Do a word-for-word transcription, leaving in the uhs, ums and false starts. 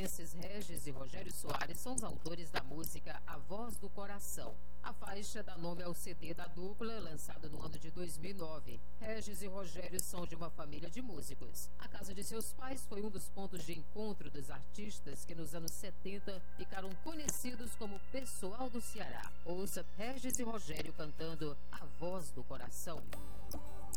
cearenses Regis e Rogério Soares são os autores da música A Voz do Coração. A faixa dá nome ao C D da dupla, lançado no ano de dois mil e nove. Regis e Rogério são de uma família de músicos. A casa de seus pais foi um dos pontos de encontro dos artistas que nos anos setenta ficaram conhecidos como Pessoal do Ceará. Ouça Regis e Rogério cantando A Voz do Coração.